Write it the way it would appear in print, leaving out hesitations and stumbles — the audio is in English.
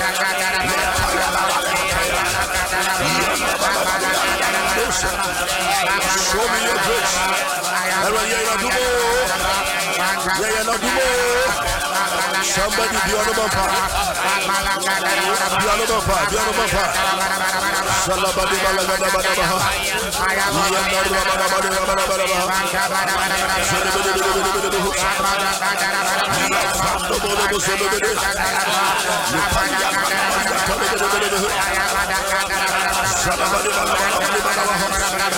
Show me your grace. Somebody be on the bumper. Be on the bumper. Be on the bumper. Salabadi balagada badabaha. Somebody